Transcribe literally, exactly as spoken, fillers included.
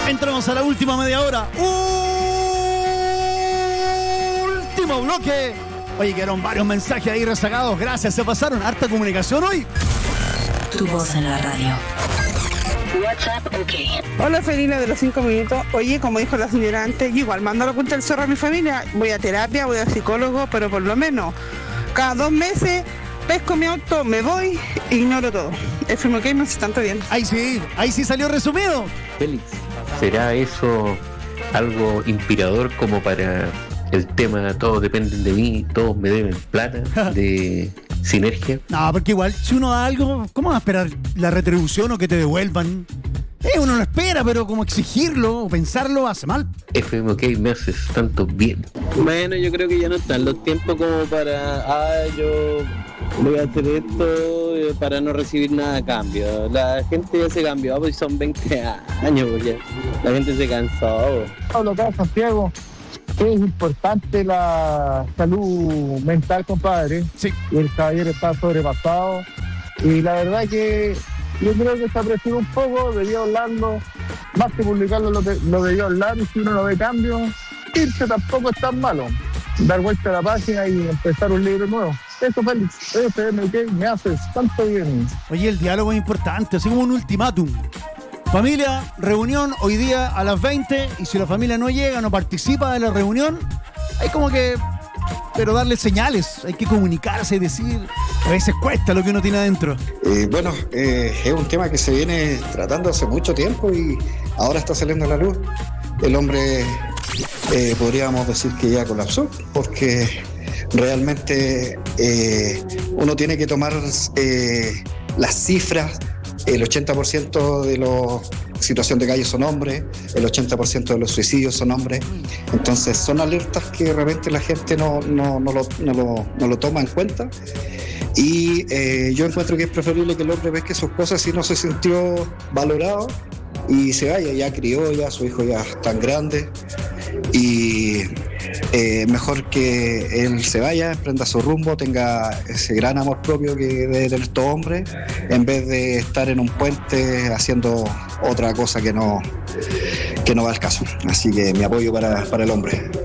Entramos a la última media hora. Último bloque. Oye, quedaron varios mensajes ahí rezagados. Gracias, se pasaron. Harta comunicación hoy. Tu voz en la radio. WhatsApp, ok. Hola, Felina de los cinco minutos. Oye, como dijo la señora antes, yo igual mando la cuenta del zorro a mi familia. Voy a terapia, voy a psicólogo, pero por lo menos cada dos meses pesco mi auto, me voy, ignoro todo. F M K no hace tanto bien. Ahí sí, ahí sí salió resumido. Félix, ¿será eso algo inspirador como para el tema todos dependen de mí, todos me deben plata, de sinergia? No, porque igual si uno da algo, ¿cómo va a esperar la retribución o que te devuelvan? Eh, uno lo espera, pero como exigirlo o pensarlo hace mal. F M K me haces tanto bien. Bueno, yo creo que ya no están los tiempos como para, ah, yo voy a hacer esto eh, para no recibir nada a cambio. La gente ya se cambió, pues son veinte años, pues ya. La gente se cansó. Pablo acá, Santiago. Es importante la salud mental, compadre. Sí. Y el caballero está sobrepasado. Y la verdad que yo creo que se apreció un poco, debió hablarlo. Más que publicarlo, lo, de, lo debió hablar. Y si uno no ve cambio, irse tampoco es tan malo. Dar vuelta a la página y empezar un libro nuevo. Eso, Félix, F M K, me haces tanto bien. Oye, el diálogo es importante, así como un ultimátum. Familia, reunión hoy día a las veinte, y si la familia no llega, no participa de la reunión, hay como que, pero darle señales, hay que comunicarse y decir, a veces cuesta lo que uno tiene adentro. Eh, bueno, eh, es un tema que se viene tratando hace mucho tiempo y ahora está saliendo a la luz. El hombre, eh, podríamos decir que ya colapsó, porque realmente eh, uno tiene que tomar eh, las cifras. El ochenta por ciento de la situación de calle son hombres, el ochenta por ciento de los suicidios son hombres. Entonces son alertas que de repente la gente no, no, no, lo, no, lo, no lo toma en cuenta. Y eh, yo encuentro que es preferible que el hombre pesque sus cosas si no se sintió valorado y se vaya, ya crió, ya su hijo ya es tan grande. Y eh, mejor que él se vaya, emprenda su rumbo, tenga ese gran amor propio que debe tener todo hombre, en vez de estar en un puente haciendo otra cosa que no, que no va al caso. Así que mi apoyo para, para el hombre.